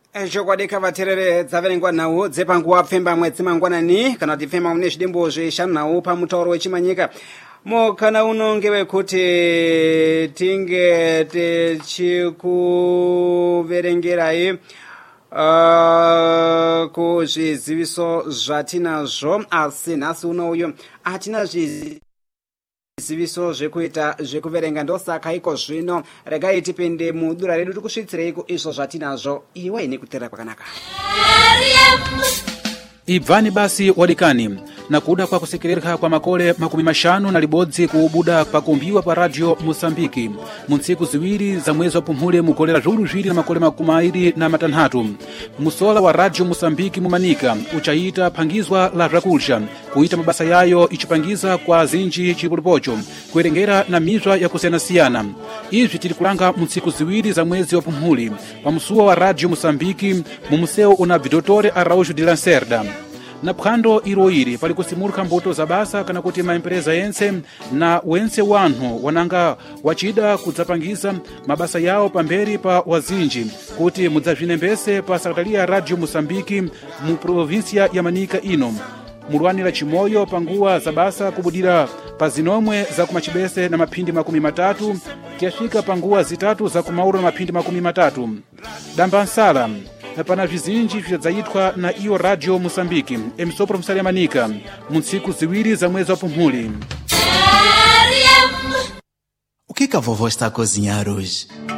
Chokwadeka vaterere dzaverengwa nhau dzepanguva pfemba mwedzi mangwanani kana kuti pfemba mune zvidimbo zvishanu nhau pamutauro wechimanyika. Mukana uno ngewekuti tinge tichikuverengerai kuzviziviso zvatinazvo, asi nhasi uno uyu hatina zviziviso zvekuita zvekuverenga. Ndosaka iko zvino regai tipinde mudura redu tikusvitsireiko izvo zvatinazvo iwe nekuteerera kwakanaka. Ibvani basi wadikani na kuda kwa kusekereka kwa makole 50 kuubuda pakumbiwa pa radio Mosambiki muntsiku ziwiri za mwezi wa Pumhule mukolera zhulu zviri na makole 23 musola wa radio Mosambiki mumanika uchaita phangizwa la rakulsha kuita mabasa yayo ichipangiza kwa zinji chipulipocho kuerengera na mizwa ya kusiyanasiyana. Izvi tiri kulanga muntsiku ziwiri za mwezi wa Pumhule pa musuwa wa radio Mosambiki mumuseo una Vidotore Araújo de Lacerda. Na phwando iroiri pali kusimuluka mbuto za basa kana kuti maempresa yense na wense wanhu wananga wachida kudzapangiza mabasa yawo pamberi pa wazinji kuti mudzazvinembese pa sakatalia radio Mosambiki mu provinsia ya Manika ino mulwanira chimoyo panguwa za basa kubudira pa zinomwe za kumachibese na maphindi 30 kiyafika panguwa zitatu za kumauro na maphindi 30 damba nsala pana vizinji vyadzayitwa na iyo radio Mosambiki emisopro msali ya Manika muntsiku ziwiri za mwezi wa Pumhule. O que a vovó está a cozinhar hoje?